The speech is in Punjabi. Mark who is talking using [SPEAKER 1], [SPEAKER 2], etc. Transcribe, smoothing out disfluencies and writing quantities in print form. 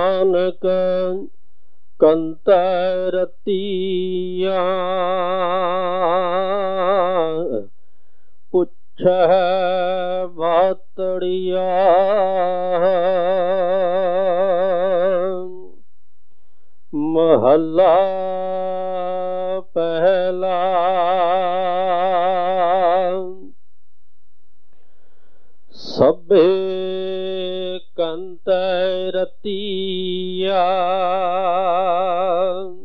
[SPEAKER 1] ਨਾਨਕ ਕੰਤੈ ਰਤੀਆ ਪੁੱਛੈ ਬਾਤੜੀਆ ਮਹੱਲਾ ਪਹਿਲਾ। ਸਭੇ ਕੰਤੈ ਰਤੀਆ